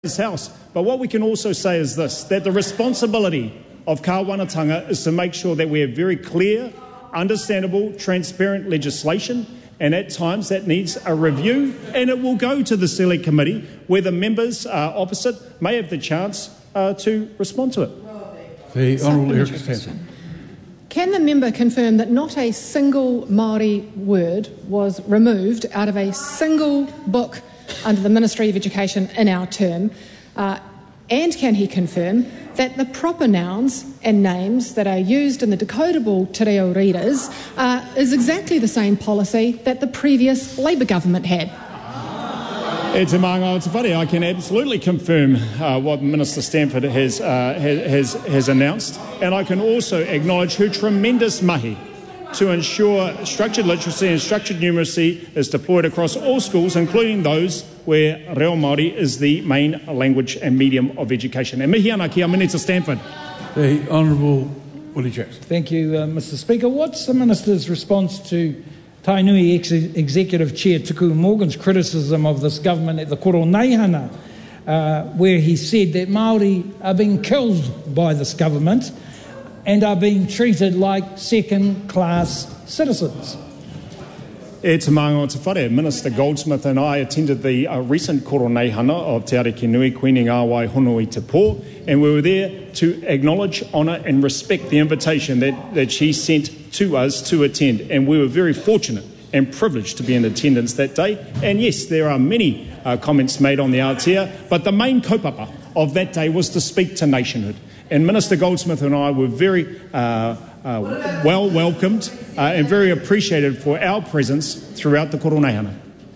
this House. But what we can also say is this, that the responsibility of Kāwanatanga is to make sure that we have very clear, understandable, transparent legislation, and at times that needs a review, and it will go to the Select Committee where the members opposite may have the chance to respond to it. The Honourable Eric Stanton. Can the member confirm that not a single Māori word was removed out of a single book under the Ministry of Education in our term? And can he confirm that the proper nouns and names that are used in the decodable te reo readers is exactly the same policy that the previous Labour government had? I can absolutely confirm what Minister Stanford has announced, and I can also acknowledge her tremendous mahi to ensure structured literacy and structured numeracy is deployed across all schools, including those where reo Māori is the main language and medium of education. And mihi ana ki a Minister Stanford. The Honourable Willie Jackson. Thank you, Mr Speaker. What's the Minister's response to Tainui Executive Chair Tuku Morgan's criticism of this government at the Koro Neihana, where he said that Māori are being killed by this government and are being treated like second-class citizens? E te mānga o te whare. Minister Goldsmith and I attended the recent Koro Neihana of Te Ariki Nui, Queening Awai Hono i te Pō, and we were there to acknowledge, honour and respect the invitation that she sent to us to attend. And we were very fortunate and privileged to be in attendance that day. And yes, there are many comments made on the Aotea, but the main kaupapa of that day was to speak to nationhood. And Minister Goldsmith and I were very well welcomed and very appreciated for our presence throughout the Koro Neihana.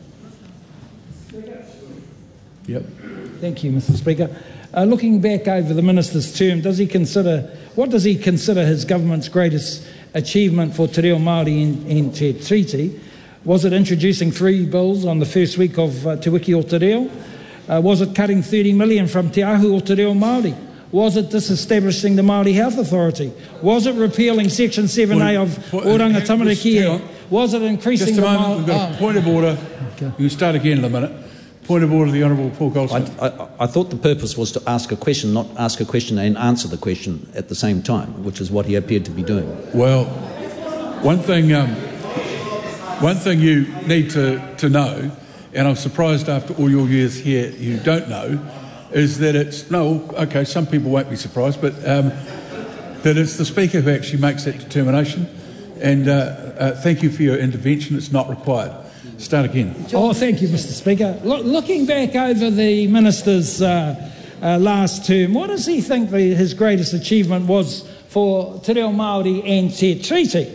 Yep. Thank you, Mr Speaker. Looking back over the Minister's term, what does he consider his government's greatest achievement for te reo Māori in Te Tiriti? Was it introducing 3 bills on the first week of Te Wiki o Te Reo? Was it cutting 30 million from Te Ahu o Te Reo Māori? Was it disestablishing the Māori Health Authority? Was it repealing Section 7A of Oranga Tamariki Act? Was it increasing Just a moment, we've got a point of order. Okay. You can start again in a minute. Point of order, the Honourable Paul Goldsmith. I thought the purpose was to ask a question, not ask a question and answer the question at the same time, which is what he appeared to be doing. Well, one thing you need to know, and I'm surprised after all your years here you don't know, is that some people won't be surprised, but that it's the Speaker who actually makes that determination. And thank you for your intervention. It's not required. Start again. Oh, thank you, Mr Speaker. Looking back over the Minister's last term, what does he think his greatest achievement was for te reo Māori and Te Tiriti?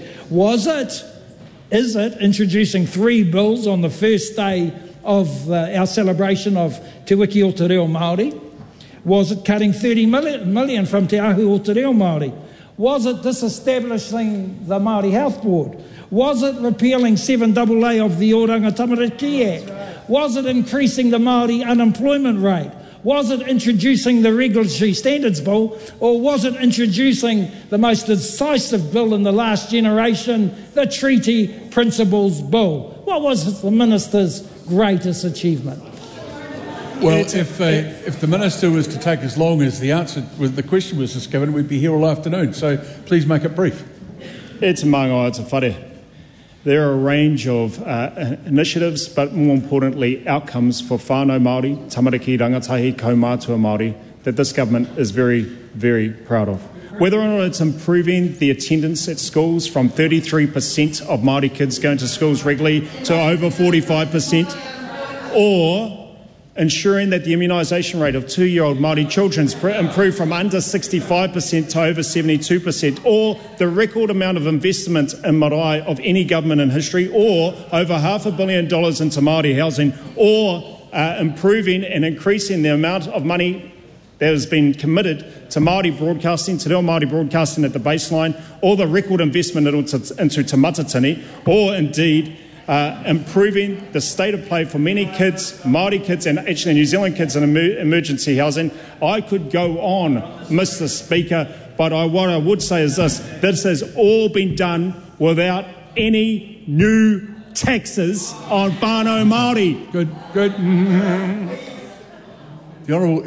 Is it introducing 3 bills on the first day of our celebration of Te Wiki o Te Reo Māori? Was it cutting 30 million from Te Ahu o Te Reo Māori? Was it disestablishing the Māori Health Board? Was it repealing 7AA of the Oranga Tamariki Act? Was it increasing the Māori unemployment rate? Was it introducing the Regulatory Standards Bill? Or was it introducing the most decisive bill in the last generation, the Treaty Principles Bill? What was the Minister's greatest achievement? Well, if the Minister was to take as long as the question was just given, we'd be here all afternoon. So please make it brief. E te mānga o te whare. There are a range of initiatives, but more importantly, outcomes for whānau Māori, tamariki, rangatahi, kaumātua Māori, that this government is very, very proud of. Whether or not it's improving the attendance at schools from 33% of Māori kids going to schools regularly to over 45%, or ensuring that the immunisation rate of 2-year-old Māori children improved from under 65% to over 72%, or the record amount of investment in marae of any government in history, or over $500 million into Māori housing, or improving and increasing the amount of money that has been committed to Māori broadcasting, te reo Māori broadcasting at the baseline, or the record investment into Te Matatini, or indeed improving the state of play for many kids, Māori kids and actually New Zealand kids in emergency housing. I could go on, Mr Speaker, but what I would say is this has all been done without any new taxes on whānau Māori. Good. The Honourable